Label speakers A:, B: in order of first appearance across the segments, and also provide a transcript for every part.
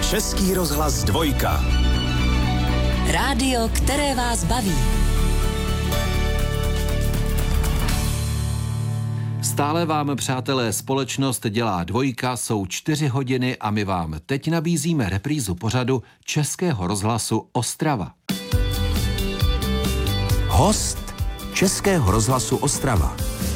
A: Český rozhlas 2.
B: Rádio, které vás baví.
C: Stále vám, přátelé, společnost dělá 2, jsou 4 hodiny a my vám teď nabízíme reprízu pořadu Českého rozhlasu Ostrava.
A: Host Českého rozhlasu Ostrava.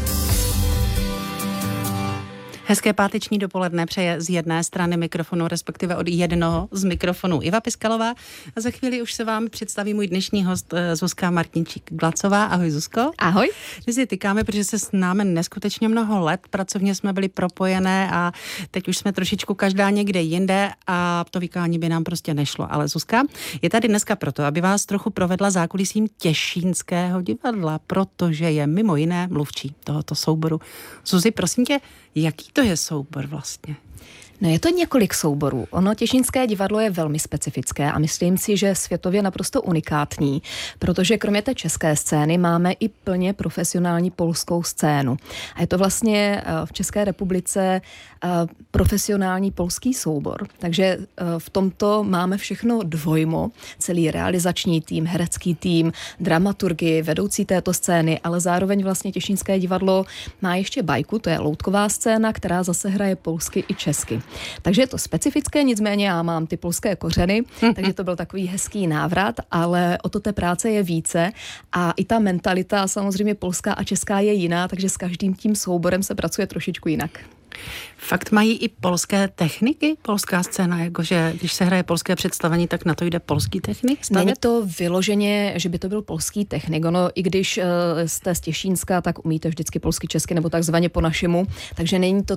D: Hezké páteční dopoledne přeje z jedné strany mikrofonu, respektive od jednoho z mikrofonů Iva Piskalová. A za chvíli už se vám představí můj dnešní host Zuzka Martinčík-Glacová. Ahoj, Zuzko.
E: Ahoj.
D: My si tykáme, protože se známe neskutečně mnoho let. Pracovně jsme byli propojené a teď už jsme trošičku každá někde jinde a to vykání by nám prostě nešlo. Ale Zuzka je tady dneska proto, aby vás trochu provedla zákulisím Těšínského divadla, protože je mimo jiné mluvčí tohoto souboru. Zuzi, prosím tě, jaký to je soubor vlastně?
E: No je to několik souborů. Ono Těšínské divadlo je velmi specifické a myslím si, že světově naprosto unikátní, protože kromě té české scény máme i plně profesionální polskou scénu. A je to vlastně v České republice profesionální polský soubor. Takže v tomto máme všechno dvojmo, celý realizační tým, herecký tým, dramaturgy, vedoucí této scény, ale zároveň vlastně Těšínské divadlo má ještě bajku, to je loutková scéna, která zase hraje polsky i česky. Takže je to specifické, nicméně já mám ty polské kořeny, takže to byl takový hezký návrat, ale o to té práce je více a i ta mentalita samozřejmě polská a česká je jiná, takže s každým tím souborem se pracuje trošičku jinak.
D: Fakt mají i polské techniky, polská scéna, jakože když se hraje polské představení, tak na to jde polský technik stavět?
E: Není to vyloženě, že by to byl polský technik. Ono, i když jste z Těšínska, tak umíte vždycky polsky, česky nebo takzvaně po našemu, takže není to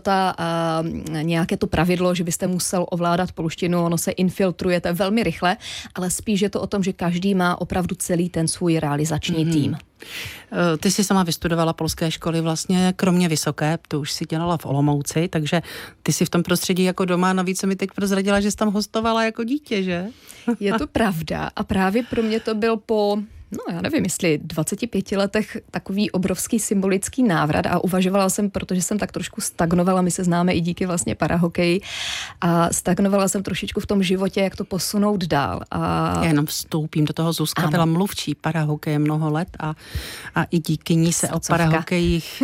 E: nějaké to pravidlo, že byste musel ovládat polštinu, ono se infiltrujete velmi rychle, ale spíš je to o tom, že každý má opravdu celý ten svůj realizační tým.
D: Ty jsi sama vystudovala polské školy vlastně, kromě vysoké, to už si dělala v Olomouci, takže ty jsi v tom prostředí jako doma, navíc mi teď prozradila, že jsi tam hostovala jako dítě, že?
E: Je to pravda a právě pro mě to byl já nevím, jestli 25 letech takový obrovský symbolický návrat a uvažovala jsem, protože jsem tak trošku stagnovala, my se známe i díky vlastně parahokeji a stagnovala jsem trošičku v tom životě, jak to posunout dál.
D: Já jenom vstoupím do toho, Zuzka byla mluvčí parahokeje mnoho let a i díky ní se o parahokejích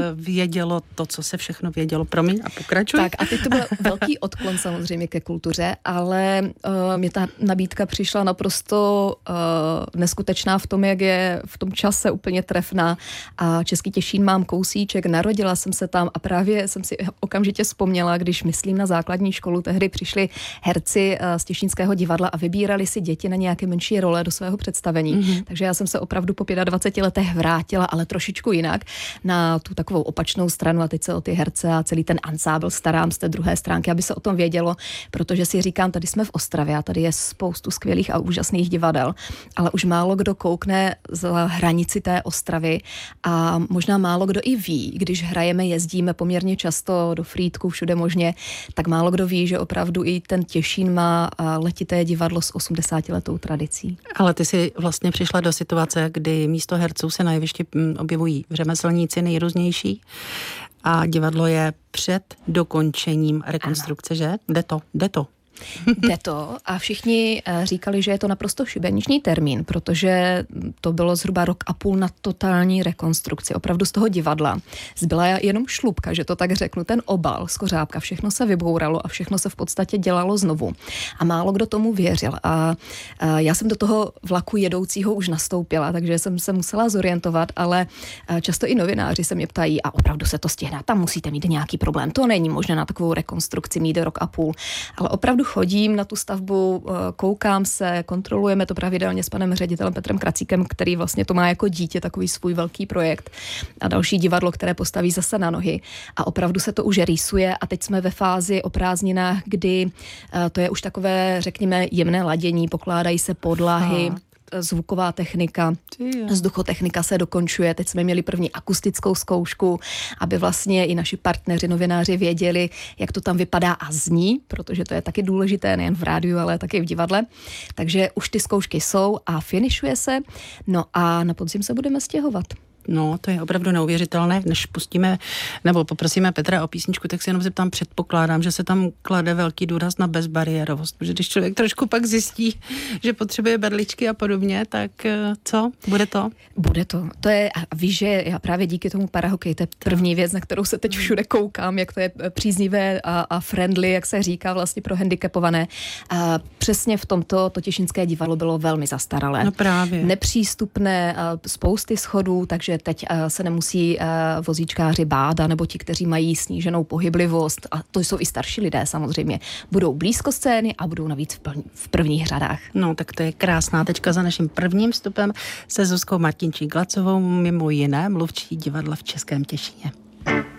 D: vědělo to, co se všechno vědělo. Promiň a pokračuj.
E: Tak a teď to byl velký odklon samozřejmě ke kultuře, ale mě ta nabídka přišla naprosto neskutečná v tom, jak je v tom čase úplně trefná a Český Těšín mám kousíček, narodila jsem se tam a právě jsem si okamžitě vzpomněla, když myslím na základní školu, tehdy přišli herci z Těšínského divadla a vybírali si děti na nějaké menší role do svého představení. Takže já jsem se opravdu po 25 letech vrátila, ale trošičku jinak na tu takovou opačnou stranu a teď se o ty herce a celý ten ansábl starám z té druhé stránky, aby se o tom vědělo, protože si říkám, tady jsme v Ostravě a tady je spoustu skvělých a úžasných divadel, ale už málo kdo koukne za hranici té Ostravy a možná málo kdo i ví, když hrajeme, jezdíme poměrně často do Frýdku, všude možně, tak málo kdo ví, že opravdu i ten Těšín má letité divadlo s 80letou tradicí.
D: Ale ty jsi vlastně přišla do situace, kdy místo herců se na jevišti objevují řemeslníci nejrůznější a divadlo je před dokončením rekonstrukce, že? Jde to.
E: Jde to a všichni říkali, že je to naprosto šibeniční termín, protože to bylo zhruba 1,5 roku na totální rekonstrukci. Opravdu z toho divadla zbyla jenom šlupka, že to tak řeknu, ten obal, skořápka, všechno se vybouralo a všechno se v podstatě dělalo znovu. A málo kdo tomu věřil. A já jsem do toho vlaku jedoucího už nastoupila, takže jsem se musela zorientovat, ale často i novináři se mě ptají, a opravdu se to stihne, tam musíte mít nějaký problém. To není možné na takovou rekonstrukci mít 1,5 roku. Ale opravdu chodím na tu stavbu, koukám se, kontrolujeme to pravidelně s panem ředitelem Petrem Kracíkem, který vlastně to má jako dítě, takový svůj velký projekt a další divadlo, které postaví zase na nohy. A opravdu se to už rýsuje a teď jsme ve fázi o prázdninách, kdy to je už takové, řekněme, jemné ladění, pokládají se podlahy, zvuková technika, vzduchotechnika se dokončuje. Teď jsme měli první akustickou zkoušku, aby vlastně i naši partneři, novináři věděli, jak to tam vypadá a zní, protože to je taky důležité nejen v rádiu, ale taky v divadle. Takže už ty zkoušky jsou a finišuje se. No a na podzim se budeme stěhovat.
D: No, to je opravdu neuvěřitelné. Než pustíme nebo poprosíme Petra o písničku, tak si jenom zeptám, předpokládám, že se tam klade velký důraz na bezbariérovost, protože když člověk trošku pak zjistí, že potřebuje berličky a podobně, tak co? Bude to?
E: Bude to. To je, a víš, že já právě díky tomu parahokeji, to je první věc, na kterou se teď všude koukám, jak to je příznivé a friendly, jak se říká vlastně pro handicapované. A přesně v tomto to Těšínské divadlo bylo velmi zastaralé.
D: No právě.
E: Nepřístupné, spousty schodů, takže teď se nemusí vozíčkáři bát, nebo ti, kteří mají sníženou pohyblivost, a to jsou i starší lidé samozřejmě, budou blízko scény a budou navíc v prvních řadách.
D: No, tak to je krásná tečka za naším prvním vstupem se Zuzkou Martinčík-Glacovou, mimo jiné mluvčí divadla v Českém Těšíně.